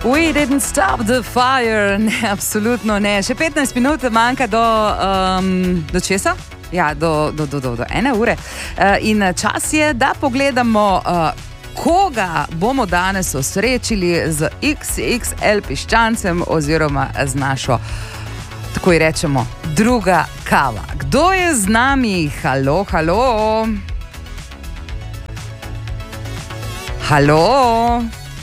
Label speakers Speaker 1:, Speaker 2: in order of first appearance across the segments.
Speaker 1: We didn't stop the fire. Ne, absolutno ne. Še 15 minut manjka do česa? Ja, do 1 ure. In čas je, da pogledamo, koga bomo danes osrečili z XXL piščancem oziroma z našo, tako ji rečemo, druga kava. Kdo je z nami? Halo, halo. Halo.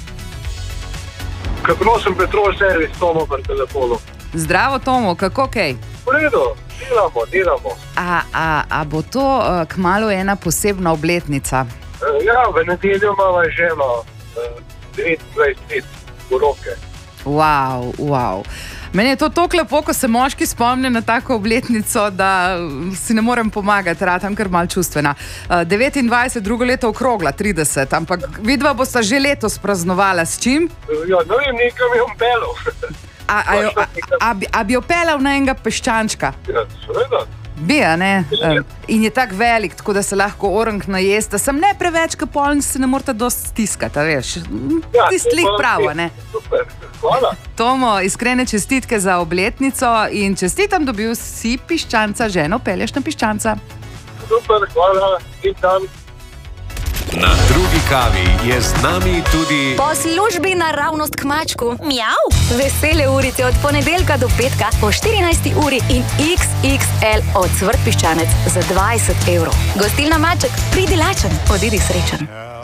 Speaker 2: Kako sem Petrol servis, Tomo pri telefonu.
Speaker 1: Zdravo, Tomo, kako kaj?
Speaker 2: V redu, delamo.
Speaker 1: A bo to kmalu ena posebna obletnica?
Speaker 2: Ja, v nedeljo imamo ženo 29 let v roke.
Speaker 1: Wow. Meni je to toliko lepo, ko se moški spomne na tako obletnico, da si ne morem pomagati, ratam kar malo čustvena. 29, drugo leto okrogla, 30, ampak vidva bosta že letos praznovala s čim?
Speaker 2: Ja, ne vem, nekam je pelal.
Speaker 1: A bi jo pelal na enega peščančka?
Speaker 2: Ja, seveda.
Speaker 1: Bi, a ne? In je tak velik, tako da se lahko orang najesta. Sem ne preveč, ka poln se ne morate dosti stiskati, a veš?
Speaker 2: Ja,
Speaker 1: Tist lik pravo, ne?
Speaker 2: Super, hvala.
Speaker 1: Tomo, iskrene čestitke za obletnico in čestitam, dobil si piščanca, ženo pelješ na piščanca.
Speaker 2: Super, hvala, in dan.
Speaker 3: Na drugi kavi je z nami tudi
Speaker 4: Po službi naravnost k mačku. Mjav. Vesele urice od ponedeljka do petka po 14. uri in XXL ocvrt piščanec za 20 €. Gostilna Maček, pridi lačen, odidi srečen.